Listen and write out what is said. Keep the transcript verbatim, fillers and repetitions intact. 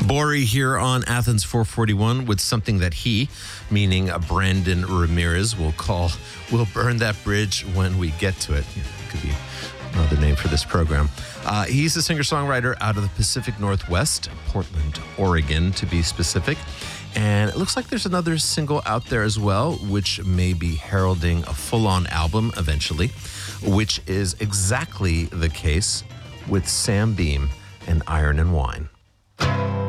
Bori here on Athens four forty-one with something that he, meaning Brandon Ramirez, will call "We'll Burn That Bridge When We Get to It." Yeah, could be another name for this program. Uh, he's a singer-songwriter out of the Pacific Northwest, Portland, Oregon, to be specific. And it looks like there's another single out there as well, which may be heralding a full-on album eventually, which is exactly the case with Sam Beam and Iron and Wine.